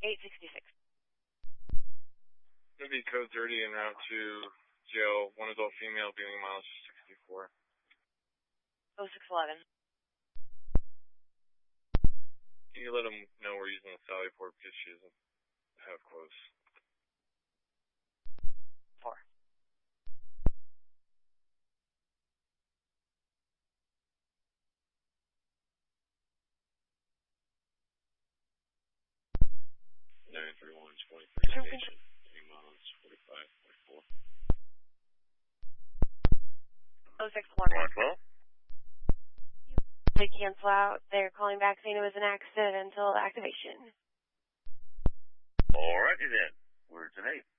866. Gonna be code 30 en route to jail. One adult female, being miles 64. 0611. Can you let them know we're using the Sallyport because she doesn't have clothes? 4. Station. 8 miles 45.4. 0611. They cancel out. They're calling back saying it was an accidental activation. Alrighty then. Words and 8.